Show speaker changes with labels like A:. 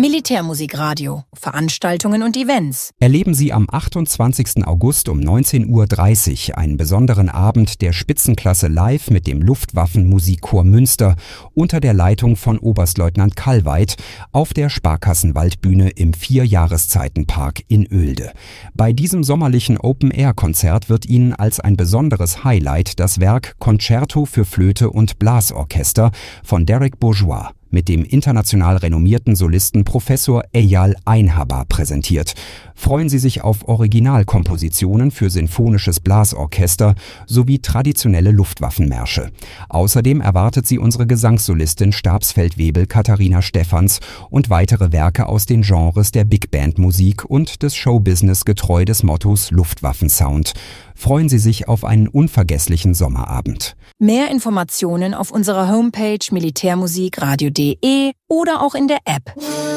A: Militärmusikradio, Veranstaltungen und Events.
B: Erleben Sie am 28. August um 19:30 Uhr einen besonderen Abend der Spitzenklasse live mit dem Luftwaffenmusikchor Münster unter der Leitung von Oberstleutnant Kallweit auf der Sparkassenwaldbühne im 4-Jahreszeiten-Park in Oelde. Bei diesem sommerlichen Open-Air-Konzert wird Ihnen als ein besonderes Highlight das Werk Concerto für Flöte und Blasorchester von Derek Bourgeois mit dem international renommierten Solisten Professor Eyal Einhaber präsentiert. Freuen Sie sich auf Originalkompositionen für sinfonisches Blasorchester sowie traditionelle Luftwaffenmärsche. Außerdem erwartet Sie unsere Gesangssolistin Stabsfeldwebel Katharina Stephans und weitere Werke aus den Genres der Big Band Musik und des Showbusiness getreu des Mottos Luftwaffensound. Freuen Sie sich auf einen unvergesslichen Sommerabend.
A: Mehr Informationen auf unserer Homepage militärmusikradio.de oder auch in der App.